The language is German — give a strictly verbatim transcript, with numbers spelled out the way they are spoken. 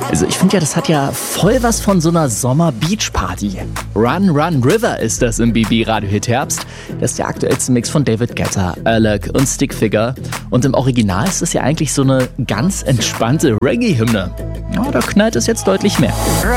Also ich finde ja, das hat ja voll was von so einer Sommer-Beach-Party. Run, Run, River ist das im B B-Radio-Hit Herbst. Das ist der aktuellste Mix von David Guetta, Alec und Stickfigure. Und im Original ist es ja eigentlich so eine ganz entspannte Reggae-Hymne. Ja, da knallt es jetzt deutlich mehr.